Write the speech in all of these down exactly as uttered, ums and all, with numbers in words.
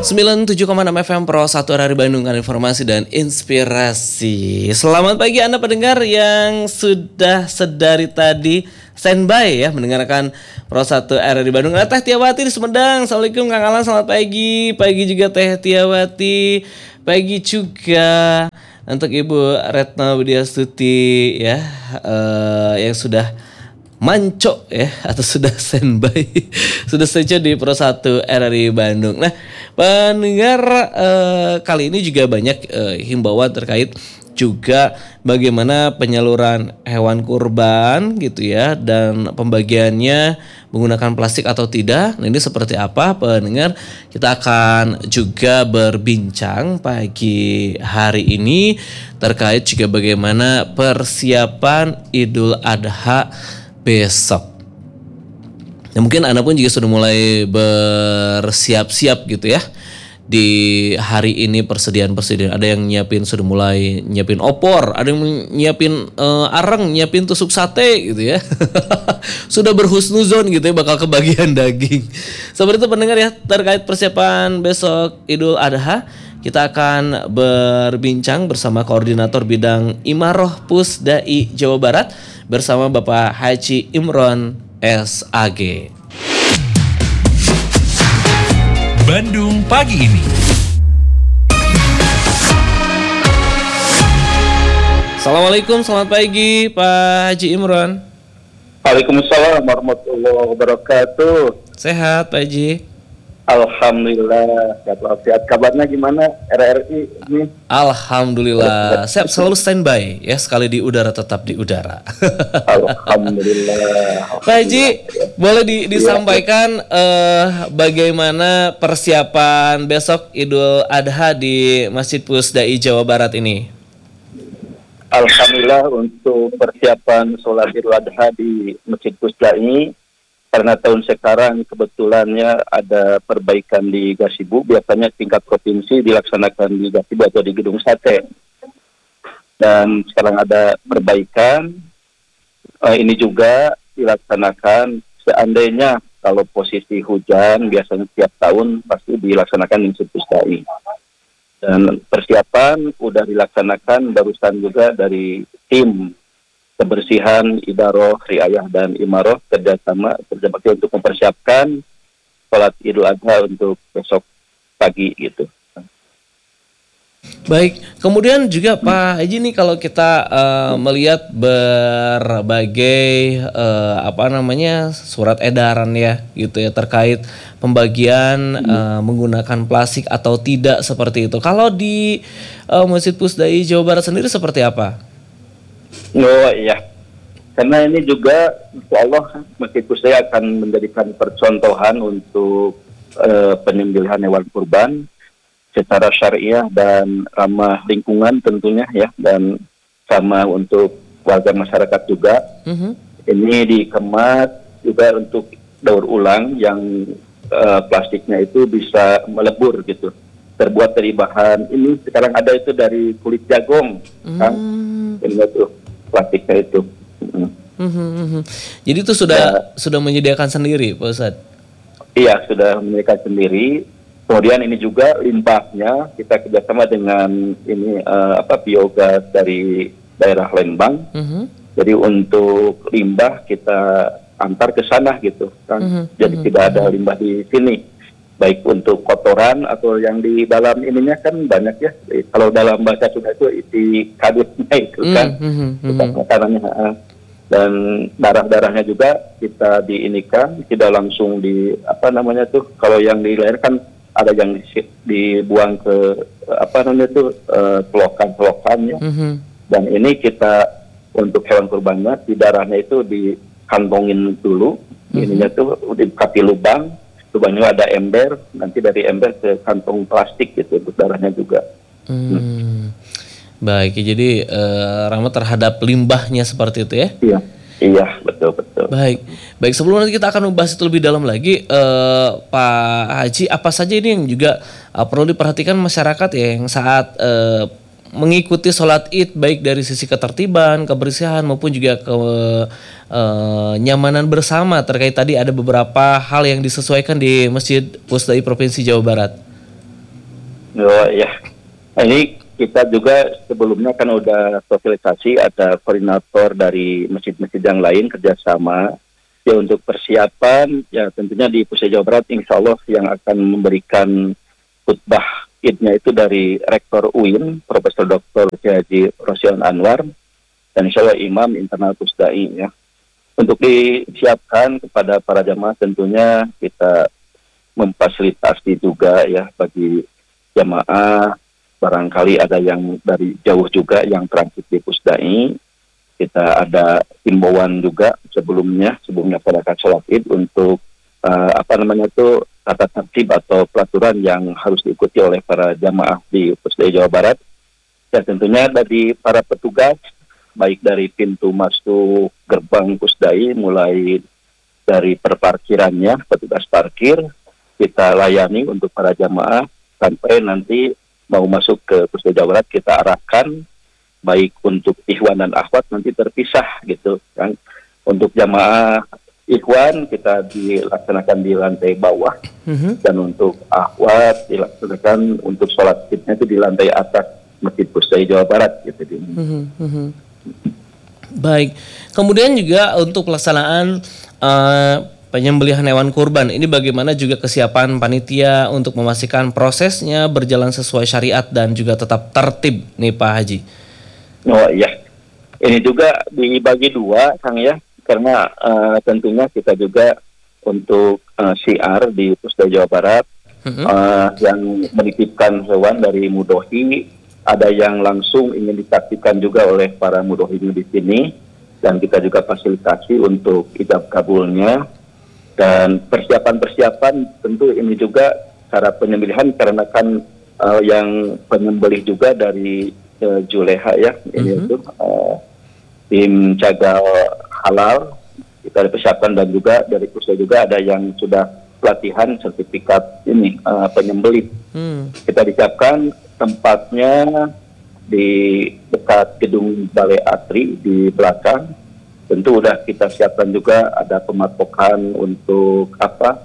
sembilan puluh tujuh koma enam F M Pro satu R R I Bandung kan informasi dan inspirasi. Selamat pagi Anda pendengar yang sudah sedari tadi standby ya mendengarkan Pro satu R R I Bandung. Nah, Teh Tiawati di Sumedang. Assalamualaikum Kang Alan, selamat pagi. Pagi juga Teh Tiawati. Pagi juga untuk Ibu Retno Widyastuti ya uh, yang sudah manco ya atau sudah standby sudah saja di Pro satu R R I Bandung. Nah, pendengar eh, kali ini juga banyak eh, himbauan terkait juga bagaimana penyaluran hewan kurban gitu ya dan pembagiannya menggunakan plastik atau tidak. Nah, ini seperti apa pendengar? Kita akan juga berbincang pagi hari ini terkait juga bagaimana persiapan Idul Adha besok. Nah, mungkin Anda pun juga sudah mulai bersiap-siap gitu ya. Di hari ini persediaan-persediaan, ada yang nyiapin sudah mulai nyiapin opor, ada yang nyiapin uh, areng, nyiapin tusuk sate gitu ya. Sudah berhusnuzon gitu ya bakal kebagian daging. Seperti itu pendengar ya terkait persiapan besok Idul Adha. Kita akan berbincang bersama koordinator bidang Imaroh Pusdai Jawa Barat bersama Bapak Haji Imron S A G. Bandung pagi ini. Assalamualaikum, selamat pagi Pak Haji Imron. Waalaikumsalam warahmatullahi wabarakatuh. Sehat Pak Haji? Alhamdulillah, sehat. Kabarnya gimana R R I ini? Alhamdulillah, saya selalu standby ya, sekali di udara tetap di udara. Alhamdulillah. Pak Haji, boleh di, disampaikan eh, bagaimana persiapan besok Idul Adha di Masjid Pusdai Jawa Barat ini? Alhamdulillah untuk persiapan sholat Idul Adha di Masjid Pusdai. Karena tahun sekarang kebetulannya ada perbaikan di Gasibu, biasanya tingkat provinsi dilaksanakan di Gasibu atau di Gedung Sate. Dan sekarang ada perbaikan, uh, ini juga dilaksanakan seandainya kalau posisi hujan, biasanya tiap tahun pasti dilaksanakan di Masjid Pusdai. Dan persiapan udah dilaksanakan barusan juga dari tim kebersihan Idaroh, Riayah dan Imaroh kerjasama kerjasama untuk mempersiapkan sholat Idul Adha untuk besok pagi gitu. Baik, kemudian juga Pak Haji nih kalau kita uh, melihat berbagai uh, apa namanya surat edaran ya gitu ya terkait pembagian uh, menggunakan plastik atau tidak seperti itu. Kalau di uh, Masjid Pusdai Jawa Barat sendiri seperti apa? Oh iya, karena ini juga insya Allah Masjid Pusdai akan menjadikan percontohan untuk uh, penyembelihan hewan kurban secara syariah dan ramah lingkungan tentunya ya, dan sama untuk warga masyarakat juga. Mm-hmm. Ini dikemas juga untuk daur ulang yang uh, plastiknya itu bisa melebur gitu, terbuat dari bahan ini sekarang ada itu dari kulit jagung, mm. kan? Ini tuh plastiknya itu. Mm. Mm-hmm. Jadi itu sudah ya, sudah menyediakan sendiri, Pak Ustadz? Iya, sudah menyediakan sendiri. Kemudian ini juga limbahnya kita kerjasama dengan ini uh, apa biogas dari daerah Lembang. Mm-hmm. Jadi untuk limbah kita antar ke sana gitu, kan? Mm-hmm. Jadi mm-hmm. tidak ada limbah di sini. Baik untuk kotoran atau yang di dalam ininya kan banyak ya. Kalau dalam bahasa Sunda itu isi kadutnya itu kan, mm-hmm. makanannya. Dan darah-darahnya juga kita diinikan, tidak langsung di apa namanya tuh. Kalau yang di leher kan ada yang dibuang ke apa namanya tuh uh, pelokan-pelokan ya. Mm-hmm. Dan ini kita untuk hewan kurbannya di darahnya itu dikantongin dulu, mm-hmm. ininya tuh dikasih lubang. Lubangnya ada ember, nanti dari ember ke kantong plastik gitu untuk darahnya juga. Hmm. Hmm. Baik, jadi uh, ramah terhadap limbahnya seperti itu ya? Iya, iya betul betul. Baik, baik sebelum nanti kita akan membahas itu lebih dalam lagi, uh, Pak Haji, apa saja ini yang juga uh, perlu diperhatikan masyarakat ya yang saat uh, mengikuti sholat Id baik dari sisi ketertiban, kebersihan maupun juga kenyamanan uh, bersama terkait tadi ada beberapa hal yang disesuaikan di Masjid Pusdai Provinsi Jawa Barat. Oh ya, nah, ini kita juga sebelumnya kan udah sosialisasi, ada koordinator dari masjid-masjid yang lain kerjasama ya untuk persiapan ya tentunya di Pusat Jawa Barat insya Allah yang akan memberikan khutbah idnya itu dari Rektor U I N Profesor Doktor Haji Rosian Anwar dan insya Allah Imam Internal Pusdai ya. Untuk disiapkan kepada para jamaah tentunya kita memfasilitasi juga ya bagi jamaah, barangkali ada yang dari jauh juga yang transit di Pusdai. Kita ada himbauan juga sebelumnya sebelumnya pada sholat id untuk uh, apa namanya itu tata tertib atau peraturan yang harus diikuti oleh para jamaah di Pusdai Jawa Barat. Dan tentunya dari para petugas baik dari pintu masuk gerbang Pusdai mulai dari perparkirannya, petugas parkir kita layani untuk para jamaah sampai nanti mau masuk ke Pusdai Jawa Barat kita arahkan baik untuk ikhwan dan akhwat nanti terpisah gitu kan. Untuk jamaah ikhwan kita dilaksanakan di lantai bawah mm-hmm. dan untuk akhwat dilaksanakan untuk sholat idnya itu di lantai atas Masjid Pusdai Jawa Barat gitu. Mm-hmm. Baik, kemudian juga untuk pelaksanaan uh, penyembelihan hewan kurban ini bagaimana juga kesiapan panitia untuk memastikan prosesnya berjalan sesuai syariat dan juga tetap tertib nih Pak Haji. Oh iya, ini juga dibagi dua Kang ya, karena uh, tentunya kita juga untuk uh, syiar di Pusdai Jawa Barat mm-hmm. uh, yang menitipkan hewan dari mudohi, ada yang langsung ingin disaksikan juga oleh para mudohinya di sini dan kita juga fasilitasi untuk ijab kabulnya. Dan persiapan-persiapan tentu ini juga cara penyembelihan karena kan uh, yang penyembelih juga dari uh, Juleha ya, mm-hmm. ini itu uh, tim jaga halal kita dipersiapkan dan juga dari Pusdai juga ada yang sudah pelatihan sertifikat ini uh, penyembelih. Mm. Kita disiapkan tempatnya di dekat gedung Balai Atri di belakang. Tentu udah kita siapkan juga ada pematokan untuk apa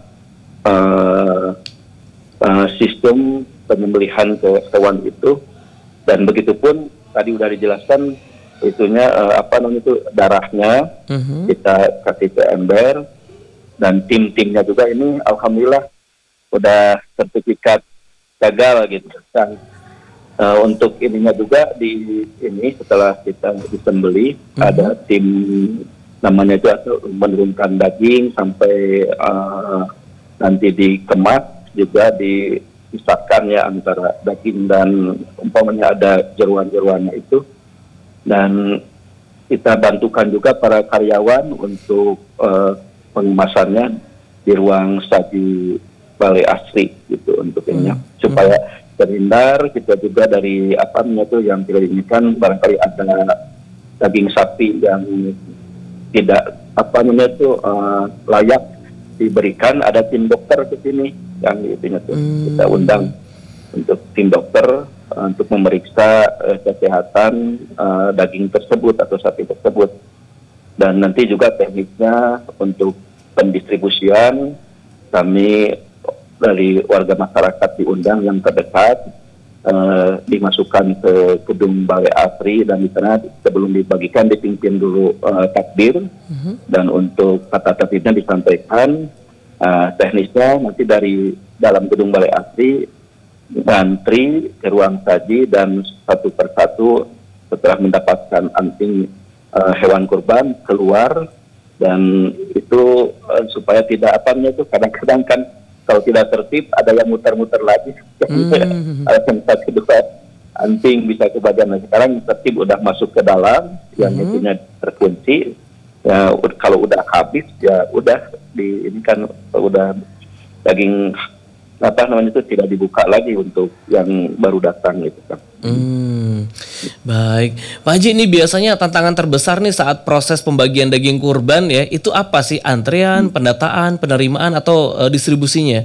uh, uh, sistem penyembelihan ke hewan itu dan begitupun tadi udah dijelaskan itunya uh, apa namanya itu darahnya uh-huh. kita kasih ke ember dan tim-timnya juga ini alhamdulillah udah sertifikat gagal gitu dan Uh, untuk ininya juga di ini setelah kita disembeli mm-hmm. ada tim namanya itu menurunkan daging sampai uh, nanti dikemas juga dipisahkan ya antara daging dan umpamanya ada jeruan-jeruannya itu dan kita bantukan juga para karyawan untuk uh, pengemasannya di ruang saji Balai Asri gitu untuk ini mm-hmm. supaya terhindar kita juga dari apa namanya itu yang tidak diinginkan barangkali ada daging sapi yang tidak apa namanya itu uh, layak diberikan ada tim dokter ke sini yang itunya tuh hmm. kita undang untuk tim dokter uh, untuk memeriksa uh, kesehatan uh, daging tersebut atau sapi tersebut dan nanti juga tekniknya untuk pendistribusian kami dari warga masyarakat diundang yang terdekat uh, dimasukkan ke gedung Balai Asri dan di sana sebelum dibagikan dipimpin dulu uh, takbir uh-huh. dan untuk kata tertibnya disampaikan uh, teknisnya nanti dari dalam gedung Balai Asri ngantri ke ruang saji dan satu persatu setelah mendapatkan anting uh, hewan kurban keluar dan itu uh, supaya tidak apanya itu kadang-kadang kan kalau tidak tertib ada yang muter-muter lagi mm-hmm. ada yang satu dua anting bisa ke bagian nah, sekarang tertib udah masuk ke dalam mm-hmm. yang itunya terkunci ya, kalau udah habis ya udah di ini kan udah daging apa namanya itu tidak dibuka lagi untuk yang baru datang gitu kan. Hmm, baik, Pak Haji ini biasanya tantangan terbesar nih saat proses pembagian daging kurban ya itu apa sih antrean, hmm. pendataan, penerimaan atau uh, distribusinya?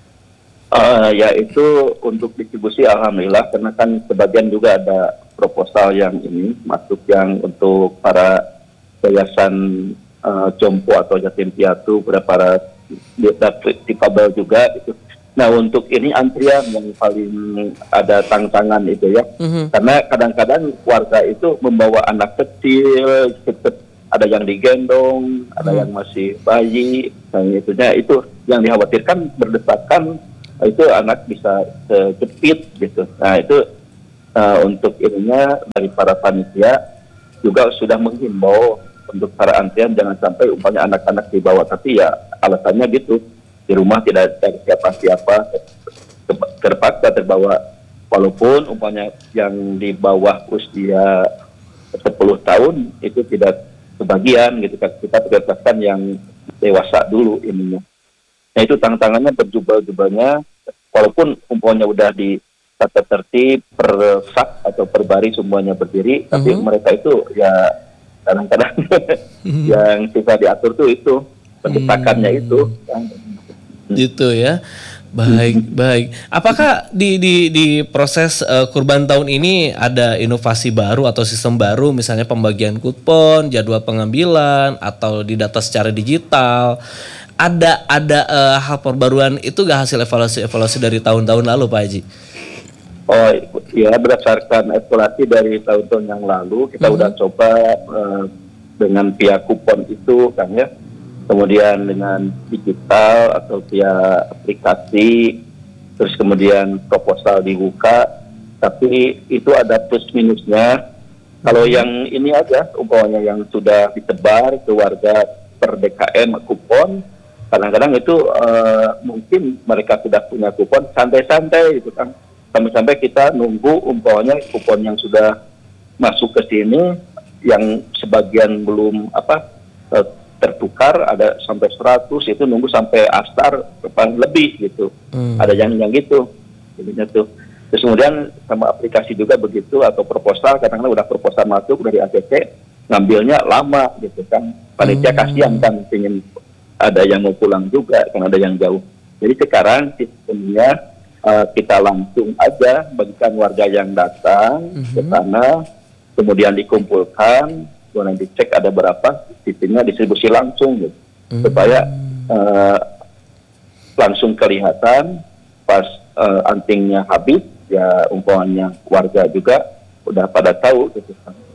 Uh, ya itu untuk distribusi alhamdulillah karena kan sebagian juga ada proposal yang ini masuk yang untuk para yayasan uh, Jompo atau Yatim Piatu pada para difabel juga itu. Nah untuk ini antrian yang paling ada tantangan itu ya, Mhm. karena kadang-kadang warga itu membawa anak kecil, ada yang digendong, ada Hmm. yang masih bayi, dan itunya itu yang dikhawatirkan berdesakan itu anak bisa kejepit gitu. Nah itu uh, untuk ininya dari para panitia juga sudah menghimbau untuk para antrian jangan sampai umpamanya anak-anak dibawa, tapi ya alasannya gitu. Di rumah tidak ada siapa-siapa, terpaksa terbawa. Walaupun umpamanya yang di bawah usia sepuluh tahun itu tidak kebagian gitu kan. Kita prioritaskan yang dewasa dulu ininya. Nah itu tantangannya berjubel-jubelnya, walaupun umpamanya udah di tata tertib per sak atau per baris semuanya berdiri, uh-huh. tapi mereka itu ya kadang-kadang yang susah diatur tuh itu pendetakannya hmm. itu. Gitu ya. Baik, baik. Apakah di di di proses uh, kurban tahun ini ada inovasi baru atau sistem baru, misalnya pembagian kupon, jadwal pengambilan, atau didata secara digital? Ada ada uh, hal perbaruan itu gak hasil evaluasi-evaluasi dari tahun-tahun lalu, Pak Haji? Oh ya, berdasarkan evaluasi dari tahun-tahun yang lalu kita mm-hmm. udah coba uh, dengan pihak kupon itu kan ya. Kemudian dengan digital atau via aplikasi, terus kemudian proposal dibuka, tapi itu ada plus minusnya. Kalau yang ini aja, umpamanya yang sudah ditebar ke warga per D K M kupon, kadang-kadang itu uh, mungkin mereka sudah punya kupon santai-santai gitu kan. Sampai-sampai kita nunggu umpamanya kupon yang sudah masuk ke sini, yang sebagian belum apa uh, tertukar ada sampai seratus, itu nunggu sampai astar paling lebih gitu. Hmm. Ada yang yang gitu. Jadinya tuh. Terus kemudian sama aplikasi juga begitu atau proposal, kadang-kadang udah proposal masuk dari A C C, ngambilnya lama gitu kan. Panitia hmm. kasihan kan ingin ada yang mau pulang juga kan, ada yang jauh. Jadi sekarang sistemnya uh, kita langsung aja bagikan warga yang datang hmm. ke sana, kemudian dikumpulkan, kemudian dicek ada berapa, sistemnya distribusi langsung gitu, hmm. supaya uh, langsung kelihatan pas uh, antingnya habis, ya umpamanya warga juga udah pada tahu gitu.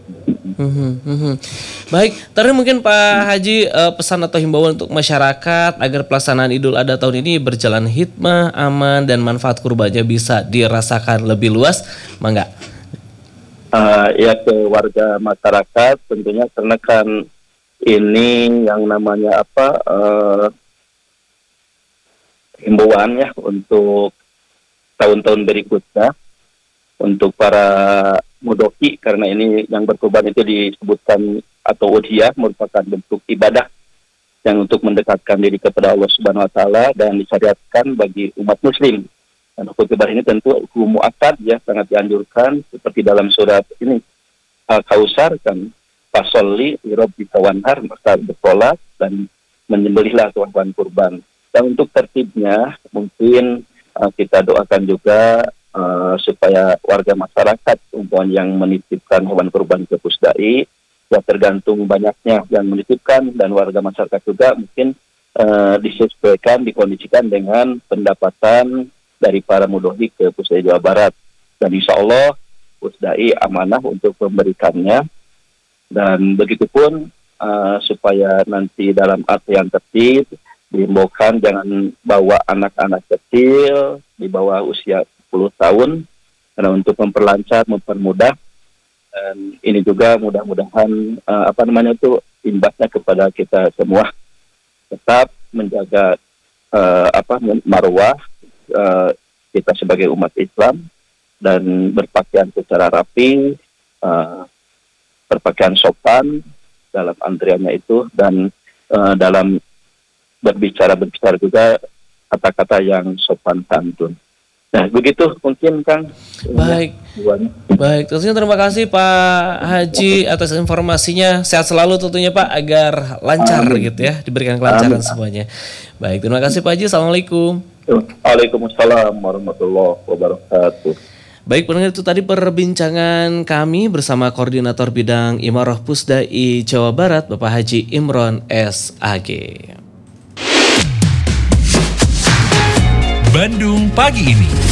Hmm, hmm. Baik, tadi mungkin Pak Haji uh, pesan atau himbauan untuk masyarakat agar pelaksanaan Idul Adha tahun ini berjalan hikmah, aman, dan manfaat kurbannya bisa dirasakan lebih luas, mangga? Uh, ya ke warga masyarakat tentunya, karena kan ini yang namanya apa uh, himbauan ya untuk tahun-tahun berikutnya untuk para mudoki, karena ini yang berkurban itu disebutkan atau udhiyah merupakan bentuk ibadah yang untuk mendekatkan diri kepada Allah Subhanahu Wa Taala dan disyariatkan bagi umat Muslim. Dan hukum ibadah ini tentu hukum muakkad ya, sangat dianjurkan seperti dalam surat ini Al-Kausar kan, fasolli lirabbika wanhar, maka bersolat dan menyembelihlah hewan kurban. Dan untuk tertibnya mungkin uh, kita doakan juga uh, supaya warga masyarakat umpamanya yang menitipkan hewan kurban ke Pusdai, ya tergantung banyaknya yang menitipkan, dan warga masyarakat juga mungkin uh, disesuaikan, dikondisikan dengan pendapatan dari para mudohi ke Pusdai Jawa Barat. Dan insya Allah Pusdai amanah untuk memberikannya. Dan begitupun uh, supaya nanti dalam artian tertib, dihimbaukan jangan bawa anak-anak kecil di bawah usia sepuluh tahun, karena untuk memperlancar, mempermudah. Dan ini juga mudah-mudahan uh, apa namanya itu imbasnya kepada kita semua. Tetap menjaga uh, apa marwah Uh, kita sebagai umat Islam, dan berpakaian secara rapi, uh, berpakaian sopan dalam antriannya itu, dan uh, dalam berbicara-berbicara juga kata-kata yang sopan santun. Nah, begitu mungkin Kang. Baik, baik. Tentunya terima kasih Pak Haji atas informasinya. Sehat selalu tentunya Pak, agar lancar Amin. Gitu ya, diberikan kelancaran Amin. Semuanya. Baik, terima kasih Pak Haji. Assalamualaikum. Waalaikumsalam warahmatullahi wabarakatuh. Baik, pendengar, itu tadi perbincangan kami bersama Koordinator Bidang Imarah Pusdai Jawa Barat, Bapak Haji Imron S A G. Bandung Pagi Ini.